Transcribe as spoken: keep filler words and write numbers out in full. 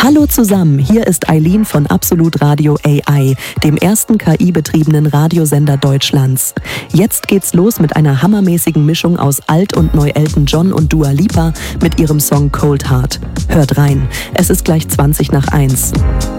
Hallo zusammen, hier ist Eileen von Absolut Radio A I, dem ersten K I-betriebenen Radiosender Deutschlands. Jetzt geht's los mit einer hammermäßigen Mischung aus Alt- und Neu-Elton John und Dua Lipa mit ihrem Song Cold Heart. Hört rein, es ist gleich zwanzig nach eins.